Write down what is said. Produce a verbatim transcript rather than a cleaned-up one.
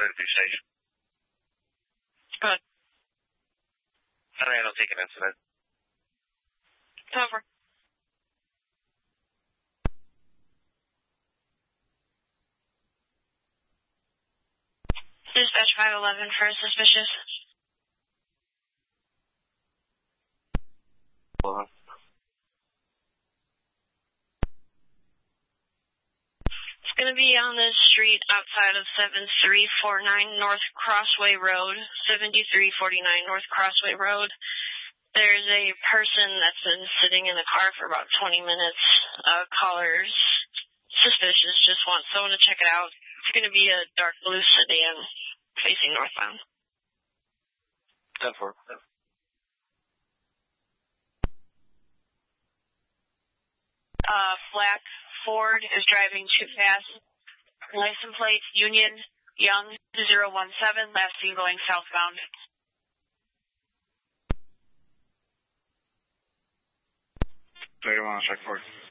thirty-three station. Go ahead. I don't know, take an incident. Over. Dispatch five eleven for suspicious. Uh-huh. It's going to be on the street outside of seven three four nine North Crossway Road, seventy-three forty-nine North Crossway Road. There's a person that's been sitting in the car for about twenty minutes. Uh, caller's suspicious, just wants someone to check it out. It's going to be a dark blue sedan facing northbound. ten four. Uh, black Ford is driving too fast. License plate Union Young zero one seven, last seen going southbound. thirty-one, check Ford.